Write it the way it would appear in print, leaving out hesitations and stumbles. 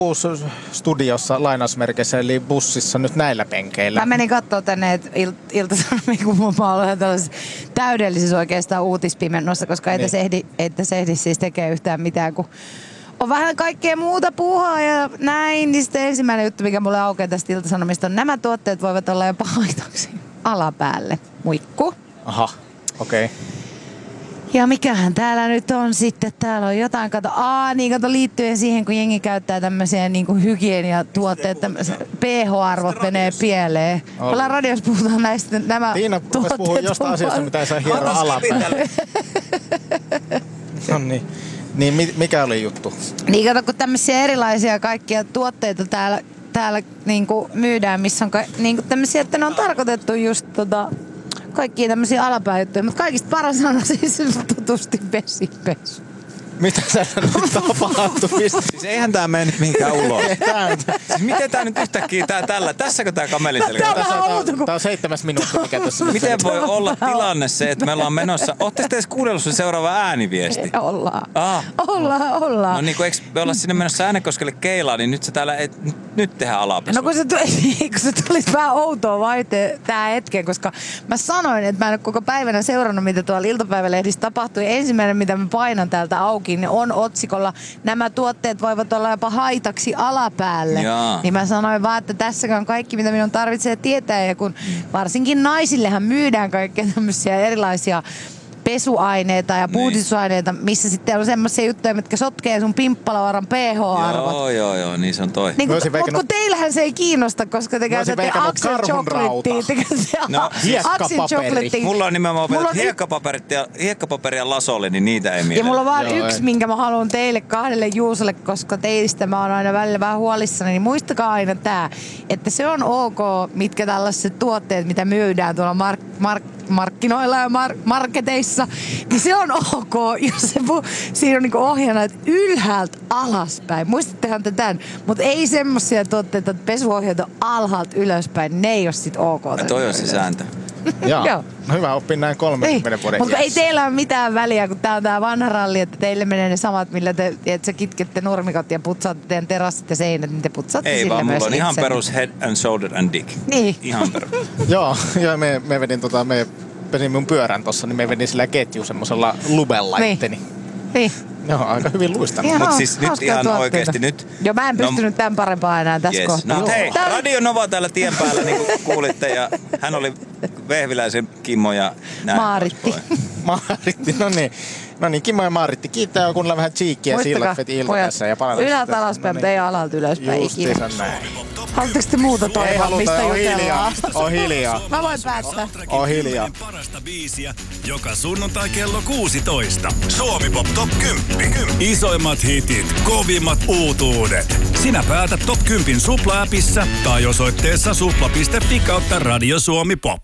studiossa lainausmerkeissä, eli bussissa nyt näillä penkeillä. Mä menin kattoo tänne Ilta-Sanomiin, kun mä olen tällaisessa täydellisessä oikeastaan uutispimennossa, koska ei tässä ehdi siis tekee yhtään mitään, kun on vähän kaikkea muuta puhaa ja näin. Niin sitten ensimmäinen juttu, mikä mulle aukeaa tästä Ilta-Sanomista on, nämä tuotteet voivat olla jopa haitaksi alapäälle. Muikku. Aha, okei. Okay. Ja mikähän täällä nyt on sitten? Täällä on jotain, kato liittyen siihen, kun jengi käyttää tämmöisiä niinku hygieniatuotteet, pH-arvot menee pieleen. Ollaan radiossa puhutaan näistä, nämä Tiina puhuu jostain asiasta, mitä ei saa hieroa alapäälle. No niin, mikä oli juttu? Niin kato, kun tämmöisiä erilaisia kaikkia tuotteita täällä niinku myydään, missä on niinku tämmöisiä, että ne on tarkoitettu just kaikkia tämmöisiä alapääjuttuja, mutta kaikista paras on siis tutusti vesipesu. Mitä sä nyt tapahtuu? Siis eihän tää mene nyt mihinkään ulos. Siis miten tää nyt yhtäkkiä tässäkö tää kamelin selkä? Tää on 7 minuuttia, mikä tässä. Miten voi olla tilanne se, että me ollaan menossa? Ootte sitten edes kuunnellut se seuraava ääniviesti? Ollaan. Ollaan. No niin, kun eikö me olla sinne menossa Äänekoskelle keilaan, niin nyt se täällä nyt tehdään alapesua. No kun se tulisi vähän outoa vaihteen tää hetken, koska mä sanoin, että mä en ole koko päivänä seurannut, mitä tuolla iltapäivälehdissä tapahtui. Ensimmäinen, mitä mä painan täältä auki, ne on otsikolla, nämä tuotteet voivat olla jopa haitaksi alapäälle. Jaa. Niin mä sanoin vaan, että tässäkään on kaikki, mitä minun tarvitsee tietää. Ja kun varsinkin naisillehan myydään kaikkea tämmöisiä erilaisia pesuaineita ja puhdistusaineita, missä sitten on semmoisia juttuja, mitkä sotkee sun pimppalavaran pH-arvot. Joo, niin se on toi. Niin mutta kun teillähän se ei kiinnosta, koska te käytätte Axel Chocolatea. Hiekkapaperi. Mulla on nimenomaan hiekkapaperi ja lasoli, niin niitä ei mielellä. Ja mulla on vaan yksi, minkä mä haluan teille 2 Juusolle, koska teistä mä oon aina välillä vähän huolissani, niin muistakaa aina tää, että se on ok, mitkä tällaiset tuotteet, mitä myydään tuolla markkinoilla ja marketeissa, niin se on ok, jos siinä on niinku ohjana, että ylhäältä alaspäin. Muistattehan te tämän? Mutta ei semmosia tuotteita, että pesuohjeet on alhaalta ylöspäin. Ne ei ole sit ok. Ja toi on se sääntö. Joo. No hyvä oppia näin 30 vuoden mutta ei teillä ole mitään väliä, kun tää on tää vanha ralli, että teille menee ne samat, millä te kitkette nurmikot ja putsaatte teidän terassit ja seinät, niin te putsaatte ei sillä vaan, myös mulla on ihan itse. perus head and shoulder and dick. Niin. Ihan perus. Joo, me vedin mun pyörän tossa, niin me vedin sillä ketju semmosella lubella itteni. Niin. Joo, aika hyvin luistanut. Mutta siis nyt ihan oikeesti nyt. Joo, mä en pystynyt tämän parempaa enää tässä kohtaa. No hei, Radio Nova täällä tien päällä, niin kuin kuulitte, ja hän oli Vehviläisen Kimmo ja näin. Maaritti, no niin, Kimmo ja Maaritti. Kiittää jo kuunnella vähän cheekkiä Sillaffetin ilta tässä. Ja ylhäältä alaspäin, mutta ei alalta ylöspäin ikinä. Justiinsa näin. Haluatteko te muuta toivoa, mistä jutellaan? On hiljaa. Mä voin päättää. On hiljaa. Parasta biisiä joka sunnuntai kello 16. Suomi Pop Top 10. Isoimmat hitit, kovimmat uutuudet. Sinä päätät Top 10 Supla-appissa tai osoitteessa supla.fi/Radio Suomi Pop.